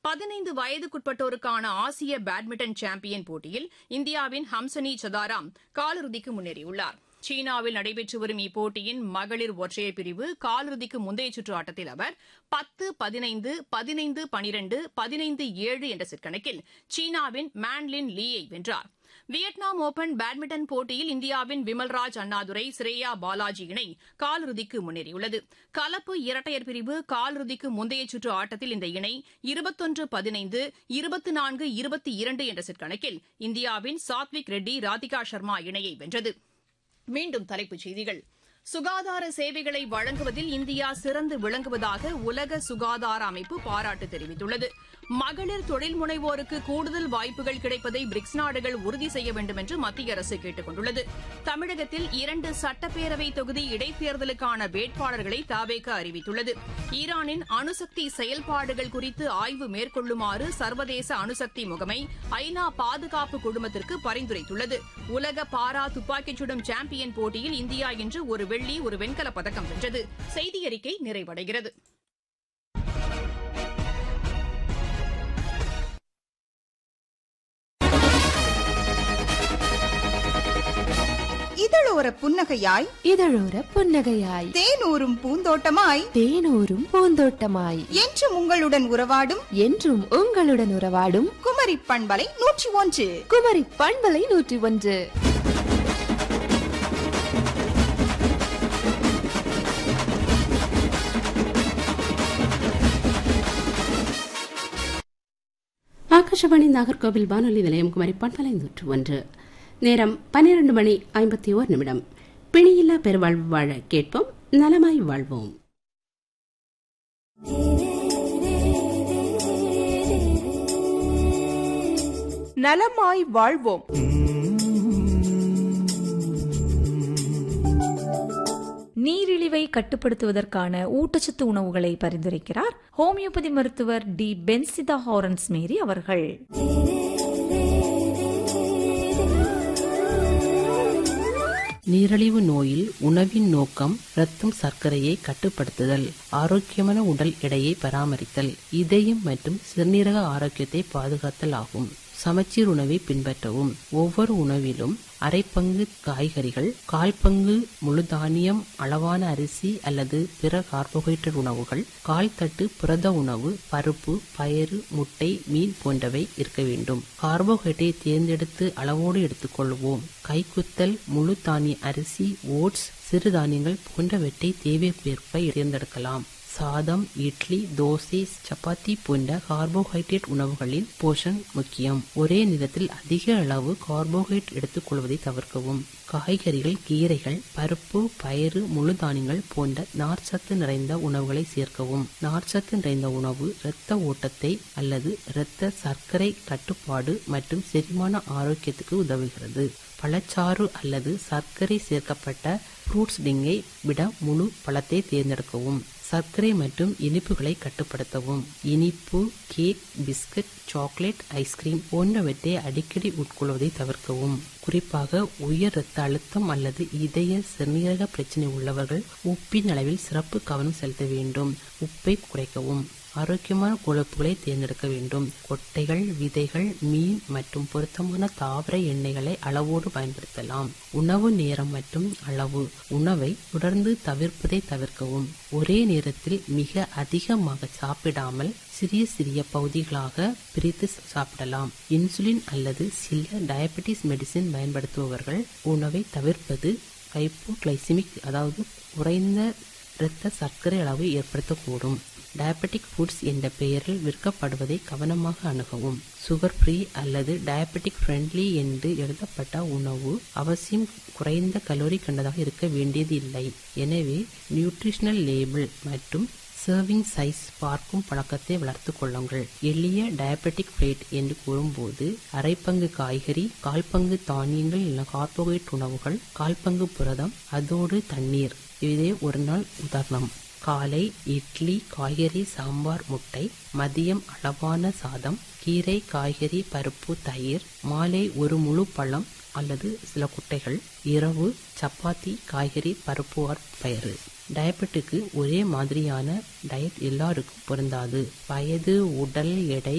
15 வயதுக்குட்பட்டோருக்கான ஆசிய badminton champion போட்டியில் இந்தியாவின் ஹம்சனி சதாராம் காலிறுதிக்கு முன்னேறியுள்ளார். சீனாவில் நடைபெற்று வரும் இப்போட்டியின் மகளிர் ஒற்றையர் பிரிவு காலிறுதிக்கு முந்தைய சுற்று ஆட்டத்தில் அவர் 10-15, 15-12, 15-7 என்ற செட் கணக்கில் சீனாவின் மான்லின் லீயை வென்றார். வியட்நாம் ஒபன் பேட்மிண்டன் போட்டியில் இந்தியாவின் விமல்ராஜ் அண்ணாதுரை, ஸ்ரேயா பாலாஜி இணை காலிறுதிக்கு முன்னேறியுள்ளது. கலப்பு இரட்டையர் பிரிவு காலிறுதிக்கு முந்தைய சுற்று ஆட்டத்தில் இந்த இணை 21-15, 24-22 என்ற செட் கணக்கில் இந்தியாவின் சாத்விக் ரெட்டி, ராதிகா சர்மா இணையை வென்றது. மீண்டும் தலைப்புச் செய்திகள். சுகாதார சேவைகளை வழங்குவதில் இந்தியா சிறந்து விளங்குவதாக உலக சுகாதார அமைப்பு பாராட்டு தெரிவித்துள்ளது. மகளிர் தொழில் முனைவோருக்கு கூடுதல் வாய்ப்புகள் கிடைப்பதை பிரிக்ஸ் நாடுகள் உறுதி செய்ய வேண்டும் என்று மத்திய அரசு கேட்டுக் கொண்டுள்ளது. தமிழகத்தில் 2 சட்டப்பேரவை தொகுதி இடைத்தேர்தலுக்கான வேட்பாளர்களை தவேக அறிவித்துள்ளது. ஈரானின் அணுசக்தி செயல்பாடுகள் குறித்து ஆய்வு மேற்கொள்ளுமாறு சர்வதேச அணுசக்தி முகமை ஐநா பாதுகாப்பு குழுமத்திற்கு பரிந்துரைத்துள்ளது. உலக பாரா துப்பாக்கிச் சுடும் சாம்பியன் போட்டியில் இந்தியா இன்று ஒரு வெள்ளி, ஒரு வெண்கலப் பதக்கம் வென்றது. செய்தியறிக்கை நிறைவடைகிறது. இதழோர புன்னகையாய், இதழோர புன்னகையாய், தேனூரும் பூந்தோட்டமாய், தேனூரும் பூந்தோட்டமாய், என்றும் உங்களுடன் உறவாடும், என்றும் உங்களுடன் உறவாடும் குமரி பண்பலை 101. குமரி பண்பலை 101. ஆகாஷவாணி நாகர்கோவில் வானொலி நிலையம் குமரி பண்பலை 101. நேரம் 12:51. பிணியில்லா பெருவாழ்வு வாழ கேட்போம், நலமாய் வாழ்வோம். நலமாய் வாழ்வோம். நீரிழிவை கட்டுப்படுத்துவதற்கான ஊட்டச்சத்து உணவுகளை பரிந்துரைக்கிறார் ஹோமியோபதி மருத்துவர் டி பென்சிதா ஹாரன்ஸ் மேரி அவர்கள். நீரிழிவு நோயில் உணவின் நோக்கம் இரத்தம் சர்க்கரையை கட்டுப்படுத்துதல், ஆரோக்கியமான உடல் எடையை பராமரித்தல், இதயம் மற்றும் சிறுநீரக ஆரோக்கியத்தை பாதுகாத்தல் ஆகும். சமச்சீர் உணவை பின்பற்றவும். ஒவ்வொரு உணவிலும் அரை பங்கு காய்கறிகள், 1/4 பங்கு முழு தானியம், அளவான அரிசி அல்லது பிற கார்போஹைட்ரேட் உணவுகள், 1/4 தட்டு புரத உணவு, பருப்பு, பயறு, முட்டை, மீன் போன்றவை இருக்க வேண்டும். கார்போஹைட்ரேட் தேர்ந்தெடுத்து அளவோடு எடுத்துக்கொள்வோம். கைக்குத்தல், முழு தானிய அரிசி, ஓட்ஸ், சிறுதானியங்கள் போன்றவற்றை தேவைக்கேற்ப தேர்ந்தெடுக்கலாம். சாதம், இட்லி, தோசை, சப்பாத்தி போன்ற கார்போஹைட்ரேட் உணவுகளின் போஷன் முக்கியம். ஒரே நேரத்தில் அதிக அளவு கார்போஹைட்ரேட் எடுத்துக்கொள்வதை தவிர்க்கவும். காய்கறிகள், கீரைகள், பருப்பு, பயறு, முழு தானியங்கள் போன்ற நார்ச்சத்து நிறைந்த உணவுகளை சேர்க்கவும். நார்ச்சத்து நிறைந்த உணவு இரத்த ஓட்டத்தை அல்லது இரத்த சர்க்கரை கட்டுப்பாடு மற்றும் செரிமான ஆரோக்கியத்துக்கு உதவுகிறது. பழச்சாறு அல்லது சர்க்கரை சேர்க்கப்பட்ட ஃப்ரூட்ஸ் டிங்கை விட முழு பழத்தை தேர்ந்தெடுக்கவும். சர்க்கரை மற்றும் இனிப்புகளை கட்டுப்படுத்தவும். இனிப்பு, கேக், பிஸ்கட், சாக்லேட், ஐஸ்கிரீம் போன்றவற்றை அடிக்கடி உட்கொள்வதை தவிர்க்கவும். குறிப்பாக உயர் இரத்த அழுத்தம் அல்லது இதய சிறுநீரக பிரச்சனை உள்ளவர்கள் உப்பின் அளவில் சிறப்பு கவனம் செலுத்த வேண்டும். உப்பை குறைக்கவும். ஆரோக்கியமான கொழுப்புகளை தேர்ந்தெடுக்க வேண்டும். கொட்டைகள், விதைகள், மீன் மற்றும் பொருத்தமான தாவர எண்ணெய்களை அளவோடு பயன்படுத்தலாம். உணவு நேரம் மற்றும் அளவு. உணவை தொடர்ந்து தவிர்ப்பதை தவிர்க்கவும். ஒரே நேரத்தில் மிக அதிகமாக சாப்பிடாமல் சிறிய சிறிய பகுதிகளாக பிரித்து சாப்பிடலாம். இன்சுலின் அல்லது சில டயபெட்டிஸ் மெடிசின் பயன்படுத்துபவர்கள் உணவை தவிர்ப்பது ஹைப்போகிளைசிமிக், அதாவது குறைந்த இரத்த சர்க்கரை அளவு ஏற்படுத்தக்கூடும். டயபெட்டிக் ஃபுட்ஸ் என்ற பெயரில் விற்கப்படுவதை கவனமாக அணுகவும். சுகர் ஃப்ரீ அல்லது டயபெட்டிக் ஃப்ரெண்ட்லி என்று எழுதப்பட்ட உணவு அவசியம் குறைந்த கலோரி கொண்டதாக இருக்க வேண்டியது இல்லை. எனவே நியூட்ரிஷனல் லேபிள் மற்றும் சர்விங் சைஸ் பார்க்கும் பழக்கத்தை வளர்த்து கொள்ளுங்கள். எளிய டயபெட்டிக் பிளேட் என்று கூறும்போது அரை பங்கு காய்கறி, 1/4 பங்கு தானியங்கள் இல்ல கார்போஹைட்ரேட் உணவுகள், 1/4 பங்கு புரதம், அதோடு தண்ணீர். இதே ஒரு நாள் உதாரணம். காலை இட்லி, காய்கறி, சாம்பார், முட்டை. மதியம் அளவான சாதம், கீரை, காய்கறி, பருப்பு, தயிர். மாலை ஒரு முழு பழம் அல்லது சில குட்டைகள். இரவு சப்பாத்தி, காய்கறி, பருப்பு ஆர் பயறு. டயபெட்டுக்கு ஒரே மாதிரியான டயட் எல்லாருக்கும் பொருந்தாது. வயது, உடல் எடை